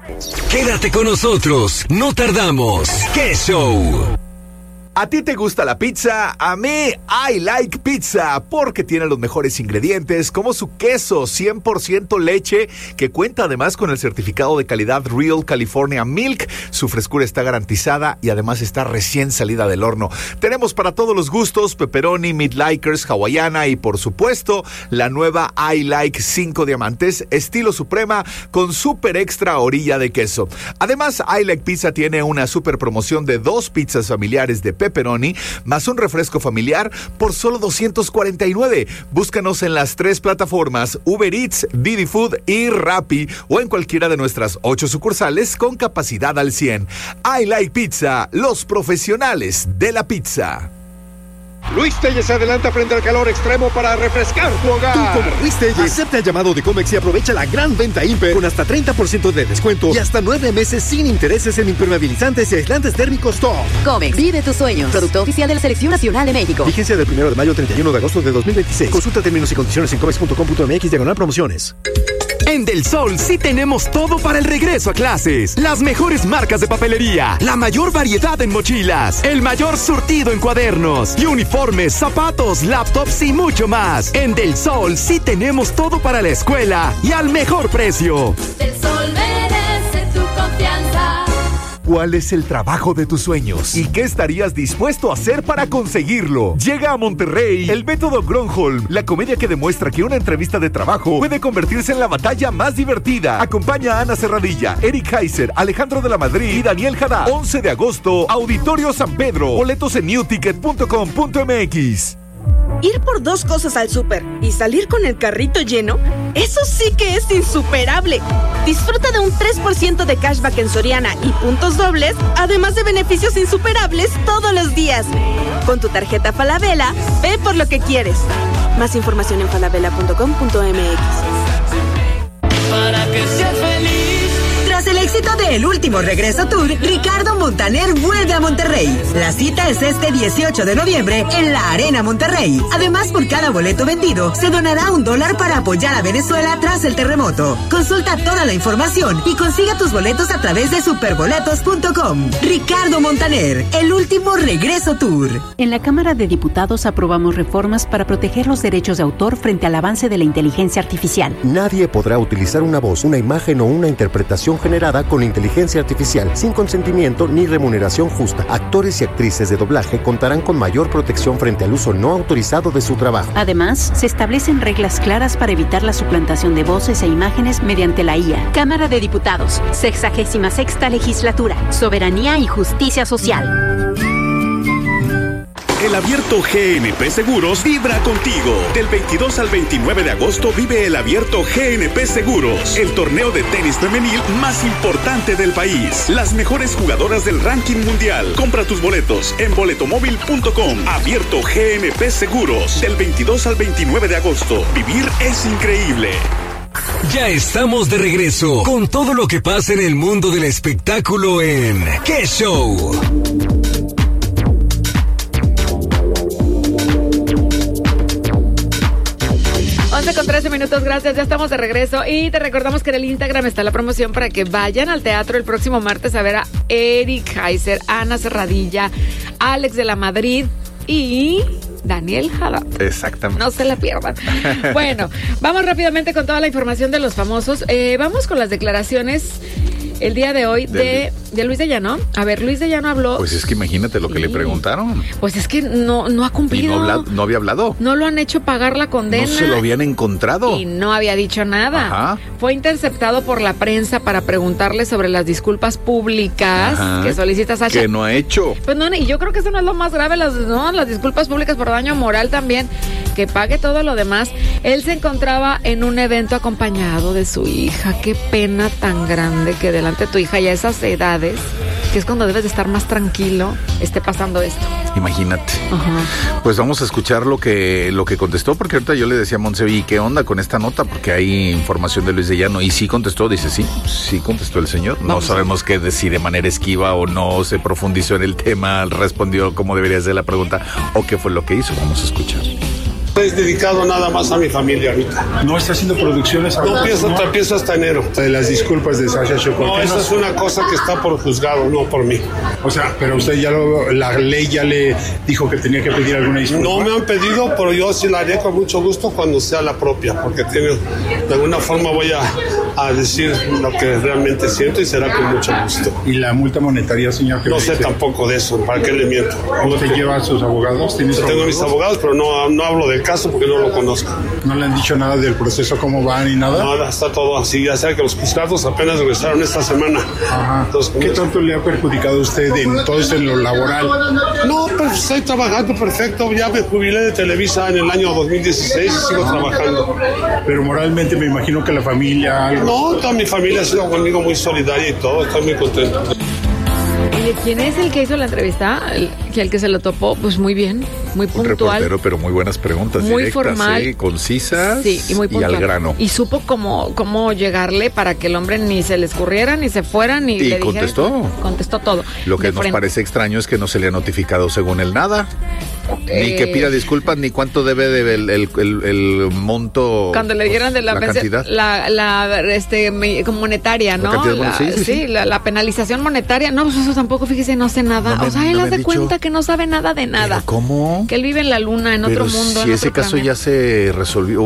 Quédate con nosotros, no tardamos. ¡Qué show! ¿A ti te gusta la pizza? A mí, I like pizza, porque tiene los mejores ingredientes, como su queso 100% leche, que cuenta además con el certificado de calidad Real California Milk. Su frescura está garantizada y además está recién salida del horno. Tenemos para todos los gustos, pepperoni, meat likers, hawaiana y por supuesto, la nueva I like 5 diamantes, estilo suprema, con super extra orilla de queso. Además, I like pizza tiene una super promoción de 2 pizzas familiares de pepperoni más un refresco familiar por solo $249. Búscanos en las 3 plataformas Uber Eats, Didi Food y Rappi o en cualquiera de nuestras 8 sucursales con capacidad al 100. I like pizza, los profesionales de la pizza. Luis Telles se adelanta frente al calor extremo para refrescar tu hogar. Tú como Luis Telles, acepta el llamado de Comex y aprovecha la gran venta Imper con hasta 30% de descuento y hasta 9 meses sin intereses en impermeabilizantes y aislantes térmicos top. Comex, vive tus sueños. Producto oficial de la Selección Nacional de México. Vigencia del 1 de mayo al 31 de agosto de 2026. Consulta términos y condiciones en comex.com.mx/promociones. En Del Sol sí tenemos todo para el regreso a clases. Las mejores marcas de papelería, la mayor variedad en mochilas, el mayor surtido en cuadernos y uniformes, zapatos, laptops y mucho más. En Del Sol sí tenemos todo para la escuela y al mejor precio. Del Sol merece tu confianza. ¿Cuál es el trabajo de tus sueños? ¿Y qué estarías dispuesto a hacer para conseguirlo? Llega a Monterrey el método Gronholm, la comedia que demuestra que una entrevista de trabajo puede convertirse en la batalla más divertida. Acompaña a Ana Serradilla, Eric Heiser, Alejandro de la Madrid y Daniel Haddad. 11 de agosto, Auditorio San Pedro. Boletos en newticket.com.mx. Ir por 2 cosas al súper y salir con el carrito lleno, eso sí que es insuperable. Disfruta de un 3% de cashback en Soriana y puntos dobles, además de beneficios insuperables todos los días. Con tu tarjeta Falabella, ve por lo que quieres. Más información en falabella.com.mx. Para que seas feliz. Tras el éxito de El Último Regreso Tour, Ricardo Montaner vuelve a Monterrey. La cita es este 18 de noviembre en la Arena Monterrey. Además, por cada boleto vendido, se donará $1 para apoyar a Venezuela tras el terremoto. Consulta toda la información y consiga tus boletos a través de superboletos.com. Ricardo Montaner, El Último Regreso Tour. En la Cámara de Diputados aprobamos reformas para proteger los derechos de autor frente al avance de la inteligencia artificial. Nadie podrá utilizar una voz, una imagen o una interpretación generada con inteligencia artificial sin consentimiento ni remuneración justa. Actores y actrices de doblaje contarán con mayor protección frente al uso no autorizado de su trabajo. Además, se establecen reglas claras para evitar la suplantación de voces e imágenes mediante la IA. Cámara de Diputados, 66ª Legislatura, Soberanía y Justicia Social. El Abierto GNP Seguros vibra contigo. Del 22 al 29 de agosto vive el Abierto GNP Seguros, el torneo de tenis femenil más importante del país. Las mejores jugadoras del ranking mundial. Compra tus boletos en boletomóvil.com. Abierto GNP Seguros, del 22 al 29 de agosto. Vivir es increíble. Ya estamos de regreso con todo lo que pasa en el mundo del espectáculo en ¡Qué Show! 11:13 minutos, gracias, ya estamos de regreso y te recordamos que en el Instagram está la promoción para que vayan al teatro el próximo martes a ver a Eric Heiser, Ana Serradilla, Alex de la Madrid y Daniel Haddad. Exactamente. No se la pierdan. Bueno, vamos rápidamente con toda la información de los famosos. Vamos con las declaraciones el día de hoy de Luis de Llano. A ver, Luis de Llano habló. Pues es que imagínate lo que le preguntaron. Pues es que no ha cumplido. Y no había hablado. No lo han hecho pagar la condena. No se lo habían encontrado. Y no había dicho nada. Ajá. Fue interceptado por la prensa para preguntarle sobre las disculpas públicas que solicita Sasha. Que no ha hecho. Pues no, y yo creo que eso no es lo más grave, las disculpas públicas por daño moral también. Que pague todo lo demás. Él se encontraba en un evento acompañado de su hija. Qué pena tan grande que delante de tu hija ya a esas edades, que es cuando debes de estar más tranquilo, esté pasando esto. Imagínate. Ajá. Pues vamos a escuchar lo que contestó, porque ahorita yo le decía a Monse, ¿y qué onda con esta nota? Porque hay información de Luis de Llano, y sí contestó, dice, sí contestó el señor. No sabemos qué decir de manera esquiva o no se profundizó en el tema, respondió como debería ser la pregunta, o qué fue lo que hizo. Vamos a escuchar. Es dedicado nada más a mi familia ahorita. ¿No está haciendo producciones ahora? No empiezo hasta enero. De las disculpas de Sasha Sokol. No, esa es una cosa que está por juzgado, no por mí. O sea, pero usted la ley ya le dijo que tenía que pedir alguna disculpa. No me han pedido, pero yo sí la haré con mucho gusto cuando sea la propia, porque de alguna forma voy a decir lo que realmente siento y será con mucho gusto. ¿Y la multa monetaria, señor? No sé tampoco de eso, ¿para qué le miento? ¿Usted lleva a sus abogados? Yo tengo mis abogados, pero no hablo del caso porque no lo conozco. ¿No le han dicho nada del proceso, cómo va ni nada? Nada, está todo así. Ya sea que los juzgados apenas regresaron esta semana. Ajá. Entonces, ¿qué tanto le ha perjudicado a usted en todo esto en lo laboral? No, pues estoy trabajando perfecto. Ya me jubilé de Televisa en el año 2016 y sigo trabajando. Pero moralmente me imagino que la familia... No, toda mi familia ha sido conmigo muy solidaria y todo. Estoy muy contento. ¿Quién es el que hizo la entrevista? El que se lo topó, pues muy bien, muy puntual. Un reportero, pero muy buenas preguntas, muy directas, formal, ¿sí? Concisas, sí, y muy puntual, y al grano. Y supo cómo llegarle para que el hombre ni se le escurriera, ni se fuera, ni le contestó. Dijera, contestó todo. Lo que nos parece extraño es que no se le ha notificado según él nada. Ni que pida disculpas, ni cuánto debe el monto. Cuando le dieran de la cantidad. Como monetaria, ¿no? La penalización monetaria. No, pues eso tampoco, fíjese, no sé nada. Él hace cuenta que no sabe nada de nada. ¿Pero cómo? Que él vive en la luna, en otro mundo. Si ese caso ya se resolvió,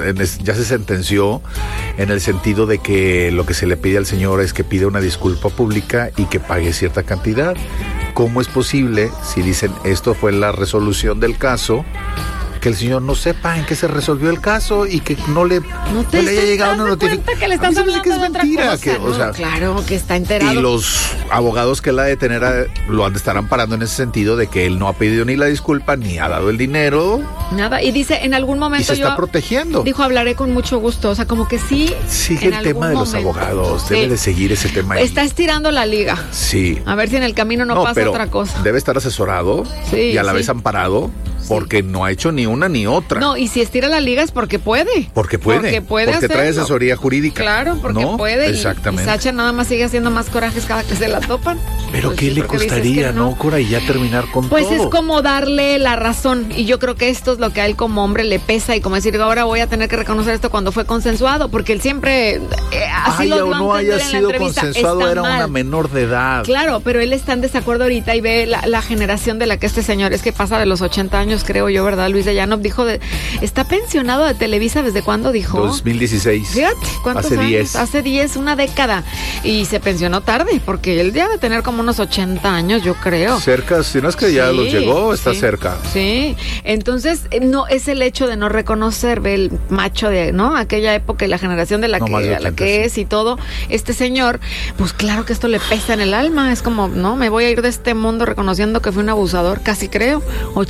ya se sentenció en el sentido de que lo que se le pide al señor es que pida una disculpa pública y que pague cierta cantidad. ¿Cómo es posible, si dicen esto fue la resolución del caso, que el señor no sepa en qué se resolvió el caso y que no le haya llegado una notificación? Que le estás hablando que es mentira, claro, que está enterado. Y los abogados que la de tener lo han de estar amparando en ese sentido de que él no ha pedido ni la disculpa ni ha dado el dinero. Nada, y dice, en algún momento y se está protegiendo. Dijo, hablaré con mucho gusto, o sea, como que sí. Sigue el tema de los abogados, debe de seguir ese tema ahí. Está estirando la liga. Sí. A ver si en el camino no pasa otra cosa. Debe estar asesorado y a la vez amparado, porque no ha hecho ni una ni otra. No, y si estira la liga es porque puede. Porque trae asesoría jurídica. Claro, porque puede. Exactamente. Y Sacha nada más sigue haciendo más corajes cada que se la topan. Pero pues ¿qué le costaría, no, Cora, y ya terminar con pues todo? Pues es como darle la razón. Y yo creo que esto es lo que a él como hombre le pesa y como decir, ahora voy a tener que reconocer esto cuando fue consensuado, porque él siempre así lo dio a no haya sido consensuado, era mal. Una menor de edad. Claro, pero él está en desacuerdo ahorita y ve la generación de la que este señor es que pasa de los 80 años, creo yo, ¿verdad? Luis de Llano dijo, está pensionado de Televisa, ¿desde cuándo dijo? 2016. Fíjate, ¿cuántos años? 10. Hace 10, una década. Y se pensionó tarde, porque él ya debe tener como unos 80 años, yo creo. Cerca, si no es que ya los llegó, está cerca. Sí, entonces no es el hecho de no reconocer, ve el macho de, ¿no? Aquella época y la generación de la que es y todo. Este señor, pues claro que esto le pesa en el alma, es como, no, me voy a ir de este mundo reconociendo que fui un abusador, casi creo.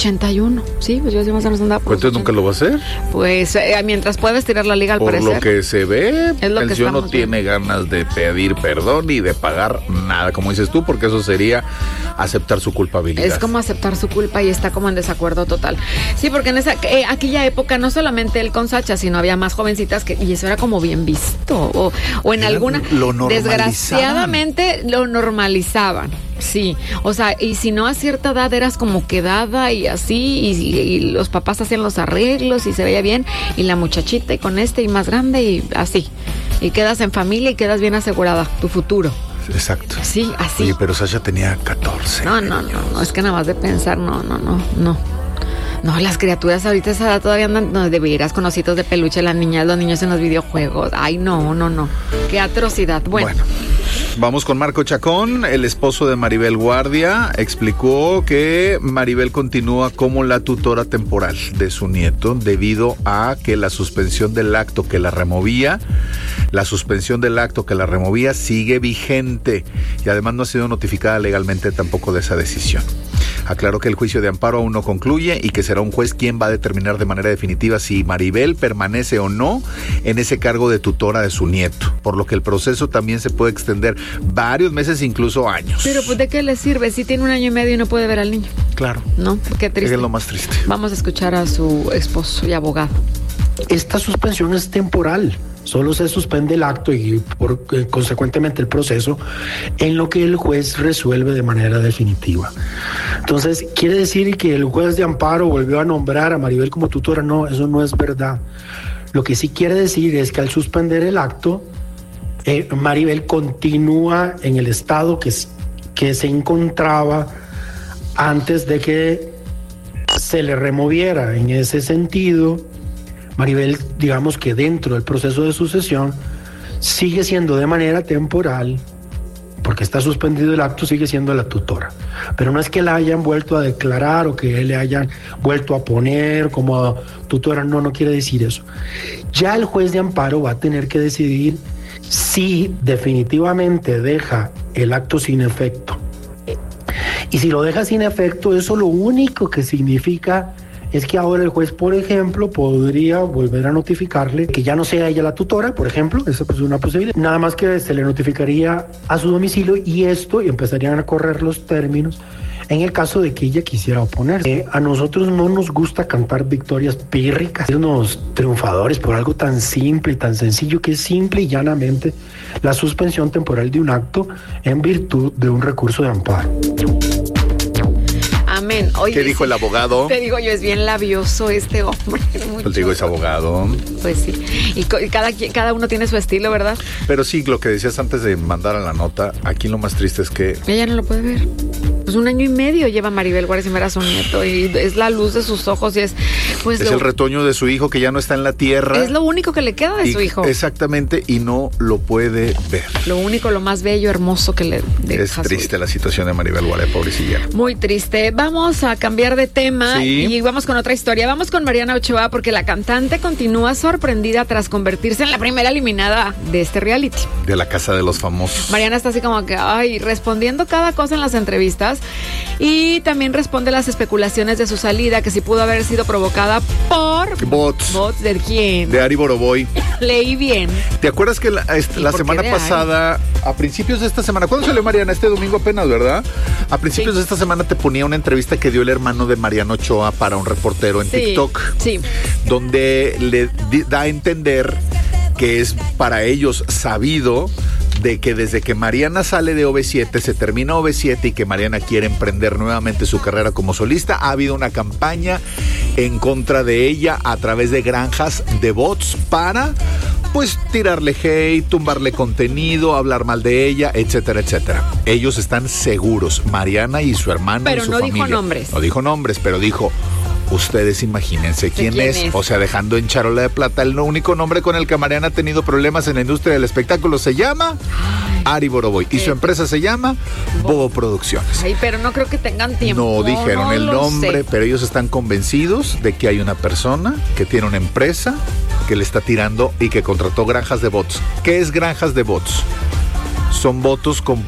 81, sí, pues yo sí más o menos andaba por ¿Entonces nunca lo va a hacer? Pues mientras puedas tirar la liga al parecer. Por lo que se ve, el señor no tiene ganas de pedir perdón ni de pagar nada, como dices tú, porque eso sería aceptar su culpabilidad. Es como aceptar su culpa y está como en desacuerdo total. Sí, porque en aquella época no solamente él con Sacha, sino había más jovencitas y eso era como bien visto o en alguna desgraciadamente lo normalizaban. Sí, o sea, y si no a cierta edad eras como quedada y así, y los papás hacían los arreglos y se veía bien, y la muchachita y con y más grande y así, y quedas en familia y quedas bien asegurada tu futuro. Exacto. Sí, así. Oye, pero Sasha tenía 14. No, es que nada más de pensar, no. No, las criaturas ahorita esa edad todavía andan, no, de veras con ositos de peluche, las niñas, los niños en los videojuegos. Ay, no. Qué atrocidad. Bueno. Vamos con Marco Chacón, el esposo de Maribel Guardia, explicó que Maribel continúa como la tutora temporal de su nieto debido a que la suspensión del acto que la removía sigue vigente y además no ha sido notificada legalmente tampoco de esa decisión. Aclaró que el juicio de amparo aún no concluye y que será un juez quien va a determinar de manera definitiva si Maribel permanece o no en ese cargo de tutora de su nieto, por lo que el proceso también se puede extender varios meses, incluso años. Pero pues ¿de qué le sirve si tiene 1 año y medio y no puede ver al niño? Claro. No, qué triste. Es lo más triste. Vamos a escuchar a su esposo y abogado. Esta suspensión es temporal. Solo se suspende el acto y consecuentemente el proceso en lo que el juez resuelve de manera definitiva. Entonces, ¿quiere decir que el juez de amparo volvió a nombrar a Maribel como tutora? No, eso no es verdad. Lo que sí quiere decir es que al suspender el acto, Maribel continúa en el estado que se encontraba antes de que se le removiera. En ese sentido, Maribel, digamos que dentro del proceso de sucesión, sigue siendo de manera temporal, porque está suspendido el acto, sigue siendo la tutora. Pero no es que la hayan vuelto a declarar o que le hayan vuelto a poner como tutora, no quiere decir eso. Ya el juez de amparo va a tener que decidir si definitivamente deja el acto sin efecto. Y si lo deja sin efecto, eso lo único que significa es que ahora el juez, por ejemplo, podría volver a notificarle que ya no sea ella la tutora, por ejemplo, esa es una posibilidad. Nada más que se le notificaría a su domicilio y empezarían a correr los términos en el caso de que ella quisiera oponerse. A nosotros no nos gusta cantar victorias pírricas, sernos triunfadores por algo tan simple y tan sencillo, que es simple y llanamente la suspensión temporal de un acto en virtud de un recurso de amparo. Amén. Oye, ¿qué dijo el abogado? Te digo yo, es bien labioso este hombre. Pues digo, es abogado. Pues sí. Y cada uno tiene su estilo, ¿verdad? Pero sí, lo que decías antes de mandar a la nota, aquí lo más triste es que... ella no lo puede ver. Pues 1 año y medio lleva Maribel Guardia sin ver a su nieto y es la luz de sus ojos y es... pues es el retoño de su hijo que ya no está en la tierra. Es lo único que le queda de su hijo. Exactamente, y no lo puede ver. Lo único, lo más bello, hermoso que le deja. Es triste la situación de Maribel Guardia, pobrecilla. Muy triste. Vamos a cambiar de tema y vamos con otra historia. Vamos con Mariana Ochoa porque la cantante continúa sorprendida tras convertirse en la primera eliminada de este reality. De la Casa de los Famosos. Mariana está así como que, respondiendo cada cosa en las entrevistas y también responde las especulaciones de su salida, que si pudo haber sido provocada por... Bots. ¿Bots de quién? De Ari Boroboy. Leí bien. ¿Te acuerdas que la semana pasada, a principios de esta semana, ¿cuándo salió Mariana? Este domingo apenas, ¿verdad? A principios de esta semana te ponía una entrevista que dio el hermano de Mariana Ochoa para un reportero en TikTok. Sí. Donde le da a entender que es para ellos sabido de que desde que Mariana sale de OV7, se termina OV7 y que Mariana quiere emprender nuevamente su carrera como solista, ha habido una campaña en contra de ella a través de granjas de bots para, pues, tirarle hate, tumbarle contenido, hablar mal de ella, etcétera, etcétera. Ellos están seguros, Mariana y su hermano y su familia. Pero no dijo nombres. No dijo nombres, pero dijo... Ustedes imagínense quién es. O sea, dejando en charola de plata, el único nombre con el que Mariana ha tenido problemas en la industria del espectáculo se llama Ari Boroboy. Y su empresa se llama Bobo Producciones. Ay, pero no creo que tengan tiempo. No dijeron el nombre, pero ellos están convencidos de que hay una persona que tiene una empresa que le está tirando y que contrató granjas de bots. ¿Qué es granjas de bots? Son bots con...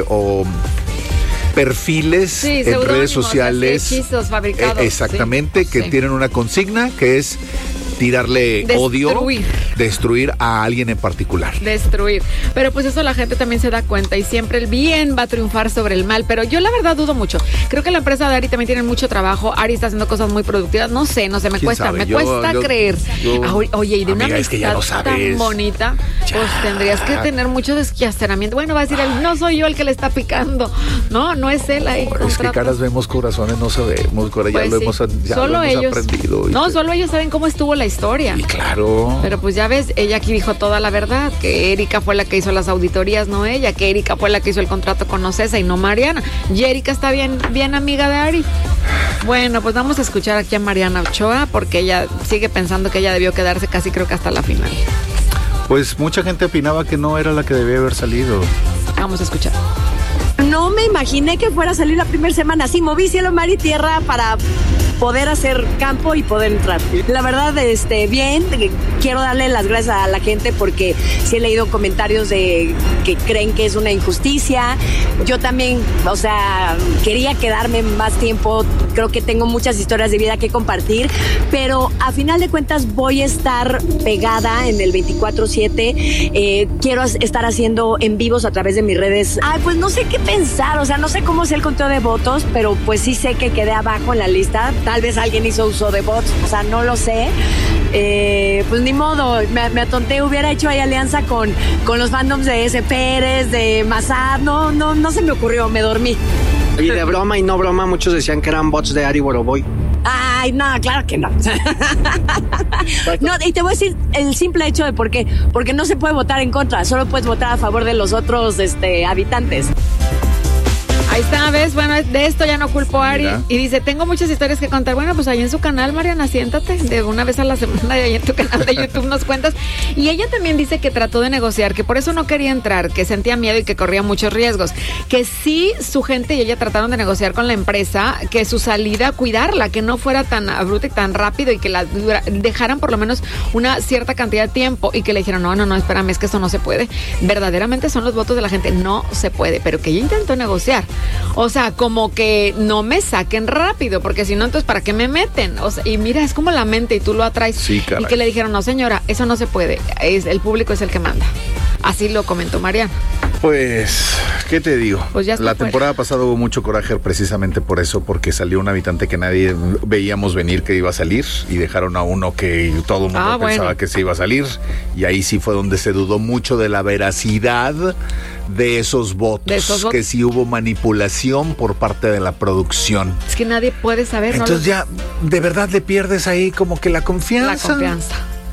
perfiles en redes sociales hechizos fabricados, exactamente, que tienen una consigna que es tirarle odio, destruir a alguien en particular. Destruir. Pero pues eso la gente también se da cuenta y siempre el bien va a triunfar sobre el mal. Pero yo la verdad dudo mucho. Creo que la empresa de Ari también tiene mucho trabajo. Ari está haciendo cosas muy productivas. No sé, me cuesta creer. Oye, y de una amistad es que ya no sabes. Tan bonita, pues tendrías que tener mucho desquiaceramiento. Bueno, va a decir él, no soy yo el que le está picando. No es él ahí. Es que caras vemos, corazones no sabemos. Pues ya lo hemos aprendido. Solo ellos saben cómo estuvo la historia. Y claro. Pero pues ya ves, ella aquí dijo toda la verdad, que Erika fue la que hizo las auditorías, no ella, que Erika fue la que hizo el contrato con Ocesa y no Mariana. Y Erika está bien amiga de Ari. Bueno, pues vamos a escuchar aquí a Mariana Ochoa porque ella sigue pensando que ella debió quedarse casi creo que hasta la final. Pues mucha gente opinaba que no era la que debía haber salido. Vamos a escuchar. No me imaginé que fuera a salir la primera semana. Sí, moví cielo, mar y tierra para poder hacer campo y poder entrar. La verdad, bien, quiero darle las gracias a la gente porque sí he leído comentarios de que creen que es una injusticia. Yo también, quería quedarme más tiempo. Creo que tengo muchas historias de vida que compartir, pero a final de cuentas voy a estar pegada en el 24/7. Quiero estar haciendo en vivos a través de mis redes. Pues no sé qué pensar, no sé cómo es el conteo de votos, pero pues sí sé que quedé abajo en la lista. tal vez alguien hizo uso de bots, o sea, no lo sé. Pues ni modo, me atonté, hubiera hecho ahí alianza con los fandoms de S. Pérez, de Mazar, no se me ocurrió, me dormí. Y de broma y no broma, muchos decían que eran bots de Ari Boroboy. Ay, no, claro que no. No, y te voy a decir el simple hecho de por qué. Porque no se puede votar en contra, solo puedes votar a favor de los otros habitantes. Ahí está, ¿ves? Bueno, de esto ya no culpo a Ari. Mira. Y dice, tengo muchas historias que contar. Bueno, pues ahí en su canal, Mariana, siéntate. De una vez a la semana, ahí en tu canal de YouTube nos cuentas. Y ella también dice que trató de negociar, que por eso no quería entrar, que sentía miedo y que corría muchos riesgos. Que sí, su gente y ella trataron de negociar con la empresa, que su salida, cuidarla, que no fuera tan abrupta y tan rápido y que la dejaran por lo menos una cierta cantidad de tiempo. Y que le dijeron, no, espérame, es que eso no se puede. Verdaderamente son los votos de la gente, no se puede. Pero que ella intentó negociar. O sea, como que no me saquen rápido, porque si no, entonces, ¿para qué me meten? O sea, y mira, es como la mente y tú lo atraes. Sí, caray. Y que le dijeron, no, señora, eso no se puede. El público es el que manda. Así lo comentó Mariana. Pues, ¿qué te digo? Pues ya está la temporada pasada hubo mucho coraje precisamente por eso, porque salió un habitante que nadie veíamos venir que iba a salir y dejaron a uno que todo el mundo pensaba que se iba a salir, y ahí sí fue donde se dudó mucho de la veracidad de esos votos, que sí hubo manipulación por parte de la producción. Es que nadie puede saber. Entonces ya, de verdad le pierdes ahí como que la confianza. La confianza.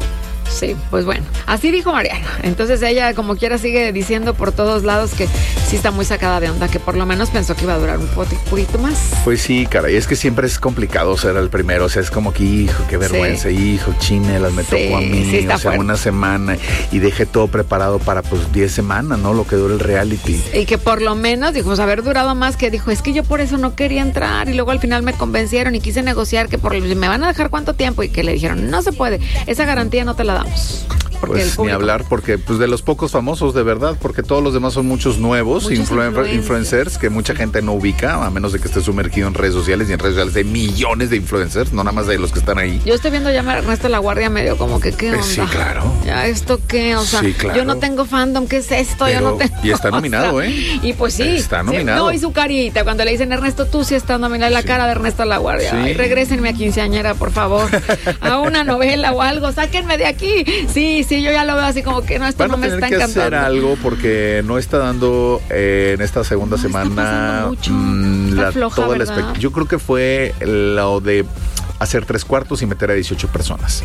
Sí, pues bueno, así dijo Mariana. Entonces ella como quiera sigue diciendo por todos lados que sí está muy sacada de onda, que por lo menos pensó que iba a durar un poquito más. Pues sí, caray, es que siempre es complicado ser el primero, o sea, es como que, hijo, qué vergüenza, hijo, chinelas, me tocó a mí, sí, o sea, fuerte. Una semana y dejé todo preparado para pues 10 semanas, ¿no? Lo que dura el reality. Y que por lo menos, dijo, pues haber durado más, que dijo, es que yo por eso no quería entrar y luego al final me convencieron y quise negociar que me van a dejar cuánto tiempo y que le dijeron, no se puede, esa garantía no te la damos. Pues ni hablar, porque pues de los pocos famosos de verdad, porque todos los demás son muchos nuevos influencers que mucha gente no ubica, a menos de que esté sumergido en redes sociales, y en redes sociales hay millones de influencers, no nada más de los que están ahí. Yo estoy viendo ya a Ernesto La Guardia medio como que qué onda. Sí, claro. Ya esto qué, o sea, sí, claro. Yo no tengo fandom, ¿qué es esto? Pero, yo no tengo. Y está nominado, Y pues sí. Está nominado. No, y su carita, cuando le dicen Ernesto, tú sí estás nominado, la cara de Ernesto La Guardia. Sí. Ay, regrésenme a quinceañera, por favor. A una novela o algo, sáquenme de aquí. Sí, yo ya lo veo así como que no, esto no me está encantando. Van a tener que hacer algo porque no está dando en esta segunda semana está floja, todo el espectáculo. Yo creo que fue lo de hacer 3/4 y meter a 18 personas.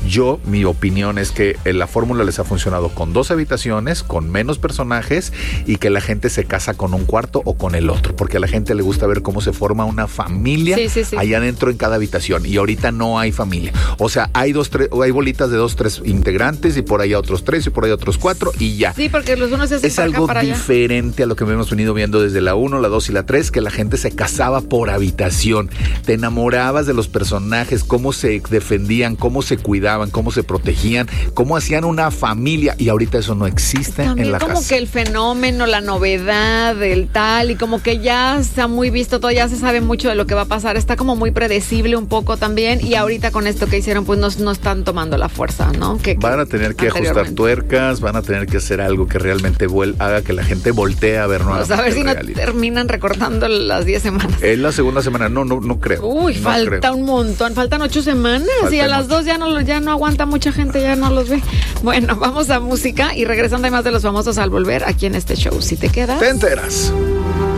Mi opinión es que la fórmula les ha funcionado con 2 habitaciones, con menos personajes, y que la gente se casa con un cuarto o con el otro, porque a la gente le gusta ver cómo se forma una familia allá adentro en cada habitación, y ahorita no hay familia. O sea, hay bolitas de 2, 3 integrantes, y por allá otros 3, y por allá otros 4, y ya. Sí, porque los unos se hacen es algo para diferente a lo que hemos venido viendo desde la 1, la 2 y la 3, que la gente se casaba por habitación. Te enamorabas de los personajes, cómo se defendían, cómo se cuidaban, cómo se protegían, cómo hacían una familia, y ahorita eso no existe también en la casa. Como que el fenómeno, la novedad, el tal, y como que ya está muy visto todo, ya se sabe mucho de lo que va a pasar, está como muy predecible un poco también, y ahorita con esto que hicieron, pues no están tomando la fuerza, ¿no? Van a tener que ajustar tuercas, van a tener que hacer algo que realmente haga que la gente voltee a ver nuevamente. Pues a ver si no terminan recortando las 10 semanas. En la segunda semana, no creo. Uy, no falta creo. Un montón, faltan 8 semanas y a las 2 ya no aguanta mucha gente, ya no los ve. Bueno, vamos a música y regresando hay más de los famosos al volver aquí en este show. Si te quedas, te enteras.